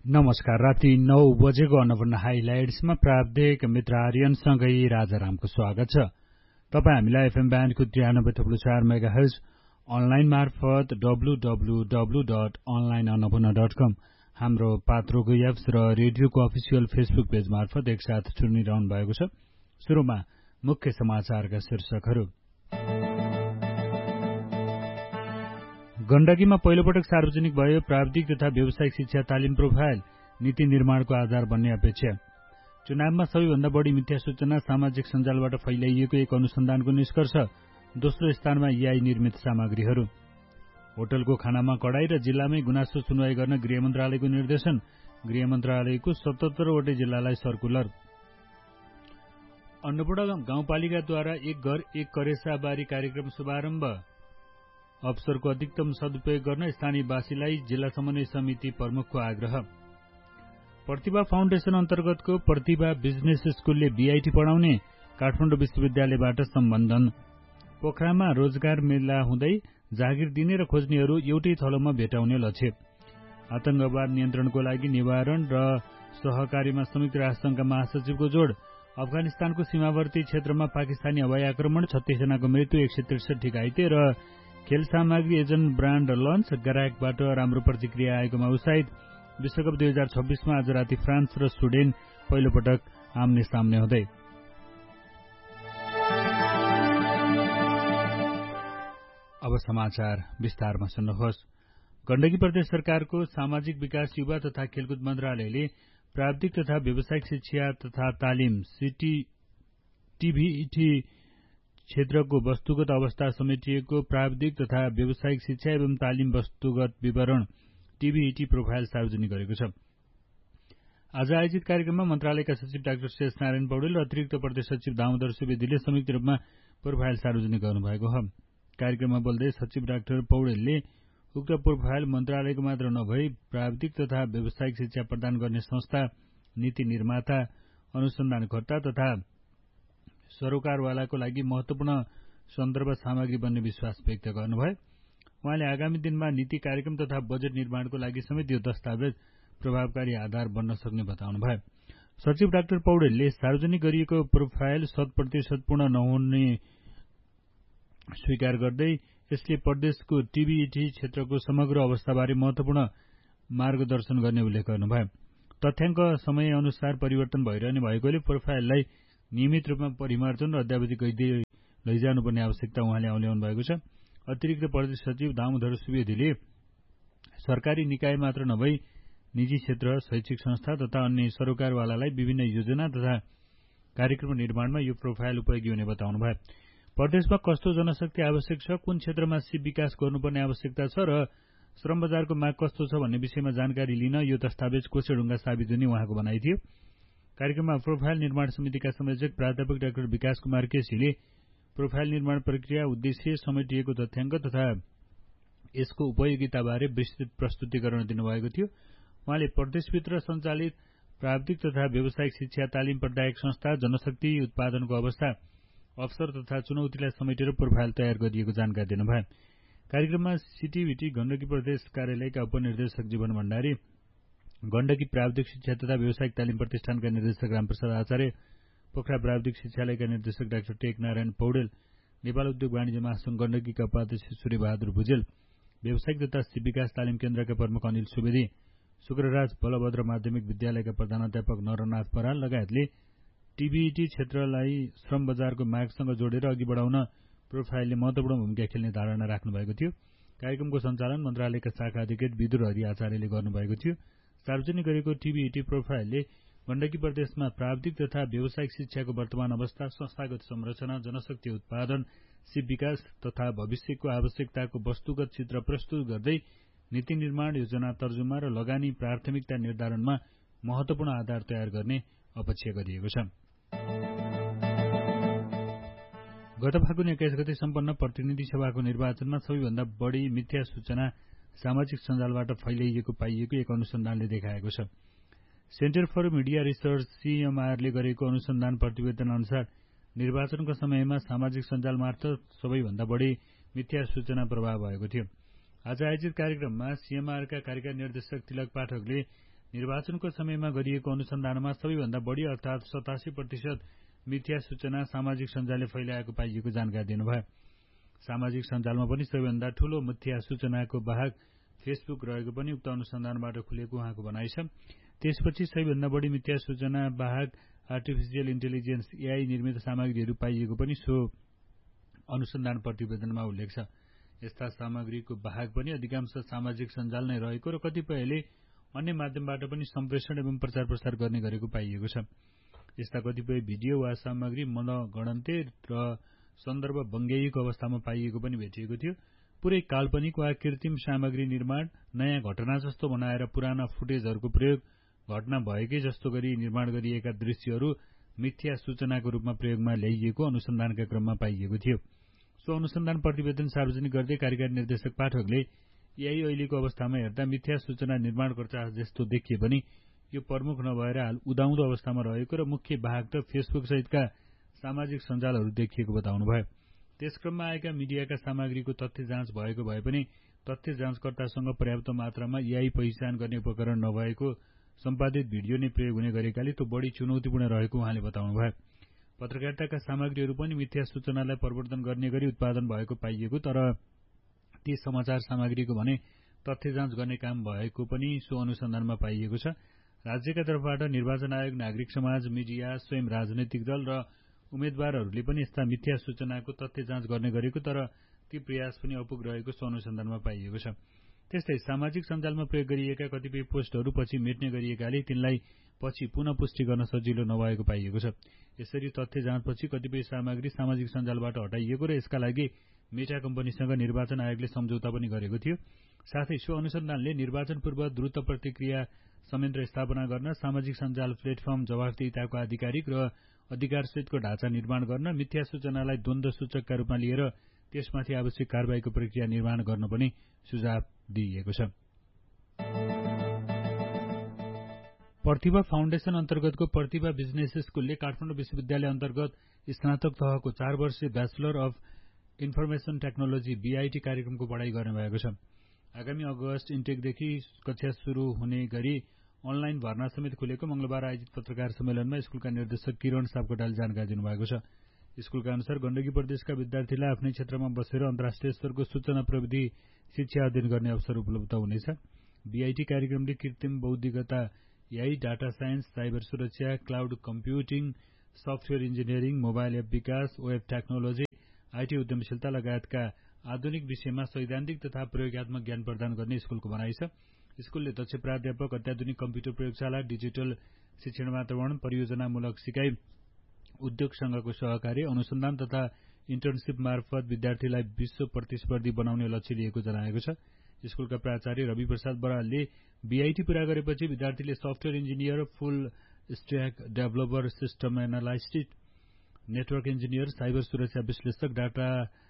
नमस्कार। राति 9 बजेको अन्नपूर्ण हाइलाइट्समा प्राविधिक मित्र आर्यनसँगै राजारामको स्वागत छ। तपाईँ हामीलाई एफएम ब्यान्डको 93.4 मेगाहर्ज अनलाइन मार्फत www.onlineannapurna.com हाम्रो पात्रोको एप्स र रेडियोको अफिसियल फेसबुक पेज मार्फत एकसाथ सुनिरहनु भएको छ। सुरुमा मुख्य समाचारका शीर्षकहरू। गण्डकीमा पहिलोपटक सार्वजनिक भयो प्राविधिक तथा व्यावसायिक शिक्षा तालिम प्रोफाइल, नीति निर्माणको आधार बन्ने अपेक्षा। चुनावमा सबैभन्दा बढी मिथ्या सूचना सामाजिक सञ्जालबाट फैलाइएको एक अनुसन्धानको निष्कर्ष। दोस्रो स्थानमा एआई निर्मित सामग्रीहरू। होटलको खानामा कडाई र जिल्लामै गुनासो सुनवाई गर्न गृह मन्त्रालयको निर्देशन। गृह मन्त्रालयको 77 वटै जिल्लालाई सर्कुलर। अन्नपूर्ण गाउँपालिकाद्वारा एक घर एक करेसाबारी कार्यक्रम शुभारम्भ। अवसरको अधिकतम सदुपयोग गर्न स्थानीयवासीलाई जिल्ला समन्वय समिति प्रमुखको आग्रह। प्रतिभा फाउन्डेशन अन्तर्गतको प्रतिभा बिजनेस स्कूलले बीआईटी पढाउने काठमाडौँ विश्वविद्यालयबाट सम्बन्धन। पोखरामा रोजगार मेला हुँदै जागिर दिने र खोज्नेहरू एउटै थलोमा भेटाउने लक्ष्य। आतंकवाद नियन्त्रणको लागि निवारण र सहकारीमा संयुक्त राष्ट्रसङ्घका महासचिवको जोड। अफगानिस्तानको सीमावर्ती क्षेत्रमा पाकिस्तानी हवाई आक्रमण, 36 जनाको मृत्यु, 163 घाइते र खेल सामग्री एजेन्ट ब्रान्ड लन्च। ग्राहकबाट राम्रो प्रतिक्रिया आएकोमा उत्साहित। विश्वकप 2026मा आज राति फ्रान्स र स्विडेन पहिलोपटक आम्ने सामने हुँदै। अब समाचार विस्तारमा सुन्नुहोस्। गण्डकी प्रदेश सरकारको सामाजिक विकास, युवा तथा खेलकुद मन्त्रालयले प्राविधिक तथा व्यावसायिक शिक्षा तथा तालिम टिभीईटी क्षेत्रको वस्तुगत अवस्था समेटिएको प्राविधिक तथा व्यावसायिक शिक्षा एवं तालिम वस्तुगत विवरण टिभीईटी प्रोफाइल सार्वजनिक गरेको छ। आज आयोजित कार्यक्रममा मन्त्रालयका सचिव डाक्टर शेष नारायण पौडेल र अतिरिक्त प्रदेश सचिव दामोदर सुवेदीले संयुक्त रूपमा प्रोफाइल सार्वजनिक गर्नुभएको हो। कार्यक्रममा बोल्दै सचिव डाक्टर पौडेलले उक्त प्रोफाइल मन्त्रालयको मात्र नभई प्राविधिक तथा व्यावसायिक शिक्षा प्रदान गर्ने संस्था, नीति निर्माता, अनुसन्धानकर्ता तथा सरोकारवालाको लागि महत्वपूर्ण सन्दर्भ सामग्री बन्ने विश्वास व्यक्त गर्नुभयो। उहाँले आगामी दिनमा नीति, कार्यक्रम तथा बजेट निर्माणको लागि समेत यो दस्तावेज प्रभावकारी आधार बन्न सक्ने बताउनुभयो। सचिव डाक्टर पौडेलले सार्वजनिक गरिएको प्रोफाइल 100% पूर्ण नहुने स्वीकार गर्दै यसले प्रदेशको टिभीईटी क्षेत्रको समग्र अवस्थाबारे महत्वपूर्ण मार्गदर्शन गर्ने उल्लेख गर्नुभयो। तथ्याङ्क समय अनुसार परिवर्तन भइरहने भएकोले प्रोफाइललाई नियमित रूपमा परिमार्जन र अद्यावधि गइदै लैजानुपर्ने आवश्यकता उहाँले औल्याउनु भएको छ। अतिरिक्त प्रदेश सचिव दामोदर सुवेदीले सरकारी निकाय मात्र नभई निजी क्षेत्र, शैक्षिक संस्था तथा अन्य सरोकारवालालाई विभिन्न योजना तथा कार्यक्रम निर्माणमा यो प्रोफाइल उपयोगी हुने बताउनुभयो। प्रदेशमा कस्तो जनशक्ति आवश्यक छ, कुन क्षेत्रमा सिप विकास गर्नुपर्ने आवश्यकता छ र श्रम बजारको माग कस्तो छ भन्ने विषयमा जानकारी लिन यो दस्तावेज कोसेढुङ्गा साबित हुने उहाँको भनाइ थियो। कार्यक्रममा प्रोफाइल निर्माण समितिका संयोजक प्राध्यापक डाक्टर विकास कुमार केसीले प्रोफाइल निर्माण प्रक्रिया, उद्देश्य, समेटिएको तथ्याङ्क तथा यसको उपयोगिताबारे विस्तृत प्रस्तुतिकरण दिनुभएको थियो। उहाँले प्रदेशभित्र सञ्चालित प्राविधिक तथा व्यावसायिक शिक्षा तालिम प्रदायक संस्था, जनशक्ति उत्पादनको अवस्था, अवसर तथा चुनौतीलाई समेटेर प्रोफाइल तयार गरिएको जानकारी दिनुभयो। कार्यक्रममा सिटिभिटी गण्डकी प्रदेश कार्यालयका उपनिर्देशक जीवन भण्डारी, गण्डकी प्राविधिक शिक्षा तथा व्यावसायिक तालिम प्रतिष्ठानका निर्देशक रामप्रसाद आचार्य, पोखरा प्राविधिक शिक्षालयका निर्देशक डाक्टर टेक नारायण पौडेल, नेपाल उद्योग वाणिज्य महासंघ गण्डकीका उपाध्यक्ष सूर्यबहादुर भुजेल, व्यावसायिक तथा सिप विकास तालिम केन्द्रका प्रमुख अनिल सुवेदी, शुक्रराज बलभद्र माध्यमिक विद्यालयका प्रधानाध्यापक नरनाथ पराल लगायतले टिभीईटी क्षेत्रलाई श्रम बजारको मागसँग जोडेर अघि बढाउन प्रोफाइलले महत्वपूर्ण भूमिका खेल्ने धारणा राख्नु भएको थियो। कार्यक्रमको सञ्चालन मन्त्रालयका शाखा अधिकृत विदुर हरि आचार्यले गर्नुभएको थियो। सार्वजनिक गरेको टिभीईटी प्रोफाइलले गण्डकी प्रदेशमा प्राविधिक तथा व्यावसायिक शिक्षाको वर्तमान अवस्था, संस्थागत संरचना, जनशक्ति उत्पादन, सिप विकास तथा भविष्यको आवश्यकताको वस्तुगत चित्र प्रस्तुत गर्दै नीति निर्माण, योजना तर्जुमा र लगानी प्राथमिकता निर्धारणमा महत्वपूर्ण आधार तयार गर्ने अपेक्षा गरिएको छ। गत फागुन 21 गते सम्पन्न प्रतिनिधि सभाको निर्वाचनमा सबैभन्दा बढी मिथ्या सूचना सामाजिक सञ्जालबाट फैलाइएको पाइएको एक अनुसन्धानले देखाएको छ। सेन्टर फर मिडिया रिसर्च सीएमआरले गरेको अनुसन्धान प्रतिवेदन अनुसार निर्वाचनको समयमा सामाजिक सञ्जाल मार्फत सबैभन्दा बढी मिथ्या सूचना प्रभाव भएको थियो। आज आयोजित कार्यक्रममा सीएमआरका कार्यकारी निर्देशक तिलक पाठकले निर्वाचनको समयमा गरिएको अनुसन्धानमा सबैभन्दा बढी अर्थात 87% मिथ्या सूचना सामाजिक सञ्जालले फैलाएको पाइएको जानकारी दिनुभयो। सामाजिक सञ्जालमा पनि सबैभन्दा ठूलो मिथ्या सूचनाको वाहक फेसबुक रहेको पनि उक्त अनुसन्धानबाट खुलेको उहाँको भनाइ छ। त्यसपछि सबैभन्दा बढी मिथ्या सूचना वाहक आर्टिफिसियल इन्टेलिजेन्स एआई निर्मित सामग्रीहरू पाइएको पनि सो अनुसन्धान प्रतिवेदनमा उल्लेख छ। यस्ता सामग्रीको वाहक पनि अधिकांश सामाजिक सञ्जाल नै रहेको र कतिपयले अन्य माध्यमबाट पनि सम्प्रेषण एवं प्रचार प्रसार गर्ने गरेको पाइएको छ। यस्ता कतिपय भिडियो वा सामग्री मनगणन्ते र सन्दर्भ बङ्ग्याइएको अवस्थामा पाइएको पनि भेटिएको थियो। पुरै काल्पनिक वा कृत्रिम सामग्री निर्माण, नयाँ घटना जस्तो बनाएर पुराना फुटेजहरूको प्रयोग, घटना भएकै जस्तो गरी निर्माण गरिएका दृश्यहरू मिथ्या सूचनाको रूपमा प्रयोगमा ल्याइएको अनुसन्धानका क्रममा पाइएको थियो। सो अनुसन्धान प्रतिवेदन सार्वजनिक गर्दै कार्यकारी निर्देशक पाठकले एआई अहिलेको अवस्थामा हेर्दा मिथ्या सूचना निर्माणकर्ता जस्तो देखिए पनि यो प्रमुख नभएर हाल उदाउँदो अवस्थामा रहेको र मुख्य वाहक त फेसबुक सहितका सामाजिक सञ्जालहरू देखिएको बताउनुभयो। त्यसक्रममा आएका मिडियाका सामग्रीको तथ्य जाँच भएको भए पनि तथ्य जाँचकर्तासँग पर्याप्त मात्रामा एआई पहिचान गर्ने उपकरण नभएको सम्पादित भिडियो नै प्रयोग हुने गरेकाले त्यो बढी चुनौतीपूर्ण रहेको उहाँले बताउनुभयो। पत्रकारिताका सामग्रीहरू पनि मिथ्या सूचनालाई प्रवर्धन गर्ने गरी उत्पादन भएको पाइएको, तर ती समाचार सामग्रीको भने तथ्य जाँच गर्ने काम भएको पनि सो अनुसन्धानमा पाइएको छ। राज्यका तर्फबाट निर्वाचन आयोग, नागरिक समाज, मिडिया, स्वयं राजनैतिक दल र उम्मेद्वारहरूले पनि यस्ता मिथ्या सूचनाको तथ्य जाँच गर्ने गरेको, तर ती प्रयास पनि अपुग रहेको सो अनुसन्धानमा पाइएको छ। त्यस्तै सामाजिक सञ्जालमा प्रयोग गरिएका कतिपय पोस्टहरू पछि मेट्ने गरिएकाले तिनलाई पछि पुनः पुष्टि गर्न सजिलो नभएको पाइएको छ। यसरी तथ्य जाँचपछि कतिपय सामग्री सामाजिक सञ्जालबाट हटाइएको र यसका लागि मेटा कम्पनीसँग निर्वाचन आयोगले सम्झौता पनि गरेको थियो। साथै सो अनुसन्धानले निर्वाचन पूर्व द्रुत प्रतिक्रिया संयन्त्र स्थापना गर्न, सामाजिक सञ्जाल प्लेटफर्म जवाफदेहिताको आधिकारिक र अधिकारसहितको ढाँचा निर्माण गर्न, मिथ्या सूचनालाई द्वन्द्व सूचकका रूपमा लिएर त्यसमाथि आवश्यक कारबाहीको प्रक्रिया निर्माण गर्न पनि सुझाव दिइएको छ। प्रतिभा फाउन्डेशन अन्तर्गतको प्रतिभा बिजनेस स्कूलले काठमाडौँ विश्वविद्यालय अन्तर्गत स्नातक तहको 4 वर्षीय bachelor of information technology BIT कार्यक्रमको पढाइ गर्ने भएको छ। आगामी अगस्त इन्टेकदेखि कक्षा शुरू हुने गरी अनलाइन भर्ना समेत खुलेको मंगलबार आयोजित पत्रकार सम्मेलनमा स्कूलका निर्देशक किरण सापकोटाले जानकारी दिनुभएको छ। स्कूलका अनुसार गण्डकी प्रदेशका विद्यार्थीलाई आफ्नै क्षेत्रमा बसेर अन्तर्राष्ट्रिय स्तरको सूचना प्रविधि शिक्षा अध्ययन गर्ने अवसर उपलब्ध हुनेछ। बीआईटी कार्यक्रमले कृत्रिम बौद्धिकता, एआई, डाटा साइन्स, साइबर सुरक्षा, cloud computing, software engineering, mobile app विकास, वेब टेक्नोलोजी, आईटी उद्यमशीलता लगायतका आधुनिक विषयमा सैद्धान्तिक तथा प्रयोगात्मक ज्ञान प्रदान गर्ने स्कूलको भनाइ छ। स्कूलले दक्ष प्राध्यापक, अत्याधुनिक कम्प्युटर प्रयोगशाला, डिजिटल शिक्षण वातावरण, परियोजनामूलक सिकाइ, उद्योग संघको सहकार्य, अनुसन्धान तथा इन्टर्नशिप मार्फत विद्यार्थीलाई विश्व प्रतिस्पर्धी बनाउने लक्ष्य लिएको जनाएको छ। स्कूलका प्राचार्य रवि प्रसाद बरालले बीआईटी पूरा गरेपछि विद्यार्थीले सफ्टवेयर इन्जिनियर, फुल stack developer, system analyst, network engineer, cyber सुरक्षा विश्लेषक, data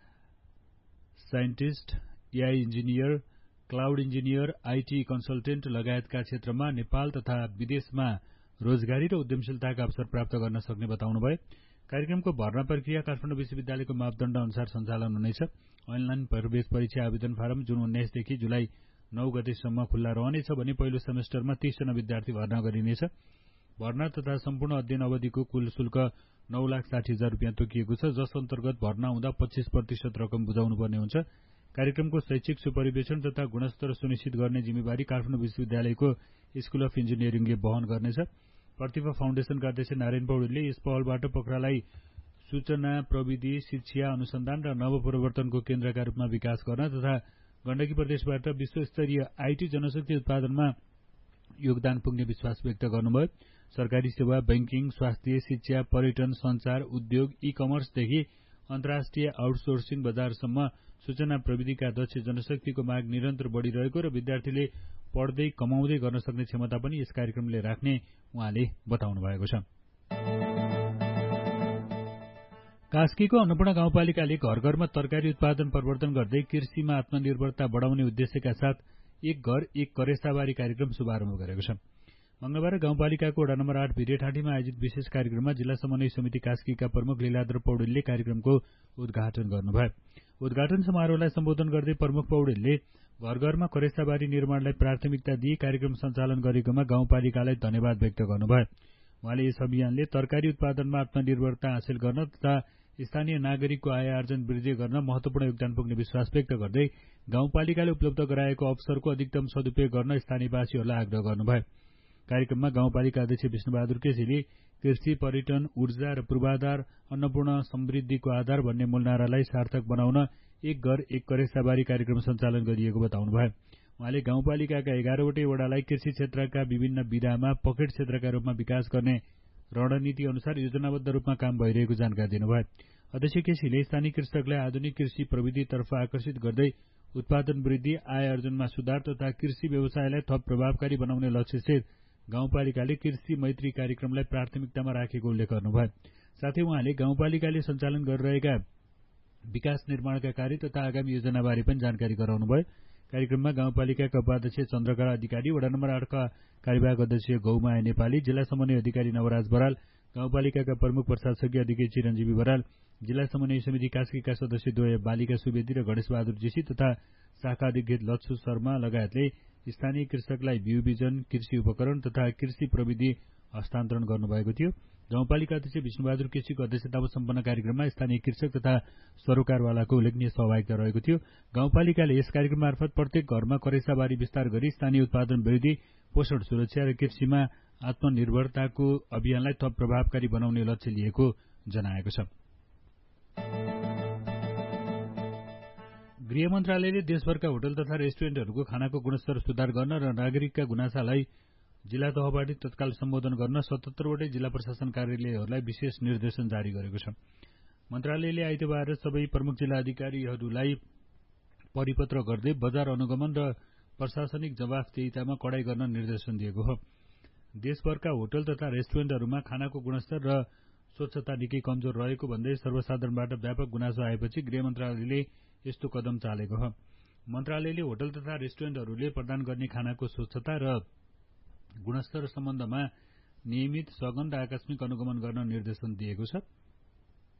scientist, AI engineer, cloud engineer, IT consultant लगायतका क्षेत्रमा नेपाल तथा विदेशमा रोजगारी र उद्यमशीलताका अवसर प्राप्त गर्न सक्ने बताउनुभयो। कार्यक्रमको भर्ना प्रक्रिया काठमाडौँ विश्वविद्यालयको मापदण्ड अनुसार सञ्चालन हुनेछ। अनलाइन प्रवेश परीक्षा आवेदन फारम जुन 19 देखि जुलाई 9 गतेसम्म खुल्ला रहनेछ भने पहिलो सेमेस्टरमा 30 जना विद्यार्थी भर्ना गरिनेछ। भर्ना तथा सम्पूर्ण अध्ययन अवधिको कुल शुल्क 9,60,000 रुपियाँ तोकिएको छ, जस अन्तर्गत भर्ना हुँदा 25% रकम बुझाउनुपर्ने हुन्छ। कार्यक्रमको शैक्षिक सुपरिवेक्षण तथा गुणस्तर सुनिश्चित गर्ने जिम्मेवारी काठमाडौँ विश्वविद्यालयको स्कूल अफ इन्जिनियरिङले वहन गर्नेछ। प्रतिभा फाउन्डेशनका अध्यक्ष नारायण पौडेलले यस पहलबाट पोखरालाई सूचना प्रविधि, शिक्षा, अनुसन्धान र नवप्रवर्तनको केन्द्रका रूपमा विकास गर्न तथा गण्डकी प्रदेशबाट विश्वस्तरीय आईटी जनशक्ति उत्पादनमा योगदान पुग्ने विश्वास व्यक्त गर्नुभयो। सरकारी सेवा, बैंकिङ, स्वास्थ्य, शिक्षा, पर्यटन, सञ्चार, उद्योग, ई कमर्सदेखि अन्तर्राष्ट्रिय आउटसोर्सिङ बजारसम्म सूचना प्रविधिका दक्ष जनशक्तिको माग निरन्तर बढ़िरहेको र विद्यार्थीले पढ्दै कमाउँदै गर्न सक्ने क्षमता पनि यस कार्यक्रमले राख्ने उहाँले बताउनु भएको छ। कास्कीको अन्नपूर्ण गाउँपालिकाले घर घरमा तरकारी उत्पादन प्रवर्धन गर्दै कृषिमा आत्मनिर्भरता बढाउने उद्देश्यका साथ एक घर एक करेसाबारी कार्यक्रम शुभारम्भ गरेको छ। मंगलबार गाउँपालिकाको वडा नम्बर 8 भिरेठाँटीमा आयोजित विशेष कार्यक्रममा जिल्ला समन्वय समिति कास्कीका प्रमुख लीलाद्र पौडेलले कार्यक्रमको उद्घाटन गर्नुभयो। उद्घाटन समारोहलाई सम्बोधन गर्दै प्रमुख पौडेलले घर घरमा करेसाबारी निर्माणलाई प्राथमिकता दिई कार्यक्रम सञ्चालन गरेकोमा गाउँपालिकालाई धन्यवाद व्यक्त गर्नुभयो। उहाँले यस अभियानले तरकारी उत्पादनमा आत्मनिर्भरता हासिल गर्न तथा स्थानीय नागरिकको आय आर्जन वृद्धि गर्न महत्वपूर्ण योगदान पुग्ने विश्वास व्यक्त गर्दै गाउँपालिकाले उपलब्ध गराएको अवसरको अधिकतम सदुपयोग गर्न स्थानीयवासीहरूलाई आग्रह गर्नुभयो। कार्यक्रममा गाउँपालिका अध्यक्ष विष्णुबहादुर केसीले कृषि, पर्यटन, ऊर्जा र पूर्वाधार अन्नपूर्ण समृद्धिको आधार भन्ने मूलनारालाई सार्थक बनाउन एक घर एक करेसाबारी कार्यक्रम सञ्चालन गरिएको बताउनुभयो। उहाँले गाउँपालिकाका 11वटै वडालाई कृषि क्षेत्रका विभिन्न विधामा पकेट क्षेत्रका रूपमा विकास गर्ने रणनीति अनुसार योजनाबद्ध रूपमा काम भइरहेको जानकारी दिनुभयो। अध्यक्ष केसीले स्थानीय कृषकलाई आधुनिक कृषि प्रविधितर्फ आकर्षित गर्दै उत्पादन वृद्धि, आय आर्जनमा सुधार तथा कृषि व्यवसायलाई थप प्रभावकारी बनाउने लक्ष्यसहित गाउँपालिकाले कृषि मैत्री कार्यक्रमलाई प्राथमिकतामा राखेको उल्लेख गर्नुभयो। साथै उहाँले गाउँपालिकाले सञ्चालन गरिरहेका विकास निर्माणका कार्य तथा आगामी योजनाबारे पनि जानकारी गराउनुभयो। कार्यक्रममा गाउँपालिकाका उपाध्यक्ष चन्द्रकला अधिकारी, वडा नम्बर 8 का कार्यवाहक अध्यक्ष गौमाया नेपाली, जिल्ला समन्वय अधिकारी नवराज बराल, गाउँपालिकाका प्रमुख प्रशासकीय अधिकारी चिरञ्जीवी बराल, जिल्ला समन्वय समिति कास्कीका सदस्य द्वय बालिका सुवेदी र गणेशबहादुर जेसी तथा शाखा अधिकृत लच्छु शर्मा लगायतले स्थानीय कृषकलाई बिउ बिजन, कृषि उपकरण तथा कृषि प्रविधि हस्तान्तरण गर्नुभएको थियो। गाउँपालिका अध्यक्ष विष्णुबहादुर केसीको अध्यक्षतामा सम्पन्न कार्यक्रममा स्थानीय कृषक तथा सरोकारवालाको उल्लेखनीय सहभागिता रहेको थियो। गाउँपालिकाले यस कार्यक्रम मार्फत प्रत्येक घरमा करेसाबारी विस्तार गरी स्थानीय उत्पादन वृद्धि, पोषण सुरक्षा र कृषिमा आत्मनिर्भरताको अभियानलाई थप प्रभावकारी बनाउने लक्ष्य लिएको जनाएको छ। गृह मन्त्रालयले देशभरका होटल तथा रेस्टुरेन्टहरूको खानाको गुणस्तर सुधार गर्न र नागरिकका गुनासालाई जिल्ला तहबाट तत्काल सम्बोधन गर्न 77 वटै जिल्ला प्रशासन कार्यालयहरूलाई विशेष निर्देशन जारी गरेको छ। मन्त्रालयले आइतबार सबै प्रमुख जिल्ला अधिकारीहरूलाई परिपत्र गर्दै बजार अनुगमन र प्रशासनिक जवाफदेहितामा कडाई गर्न निर्देशन दिएको हो। देशभरका होटल तथा रेस्टुरेन्टहरूमा खानाको गुणस्तर र स्वच्छता निकै कमजोर रहेको भन्दै सर्वसाधारणबाट व्यापक गुनासो आएपछि गृह मन्त्रालयले यस्तो कदम चालेको हो। मन्त्रालयले होटल तथा रेस्टुरेन्टहरूले प्रदान गर्ने खानाको स्वच्छता र गुणस्तर सम्बन्धमा नियमित, सघन र आकस्मिक अनुगमन गर्न निर्देशन दिएको छ।